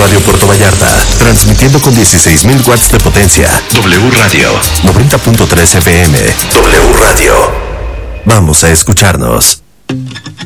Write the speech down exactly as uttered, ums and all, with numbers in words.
Radio Puerto Vallarta, transmitiendo con dieciséis mil watts de potencia. W Radio, noventa punto tres F M. W Radio. Vamos a escucharnos.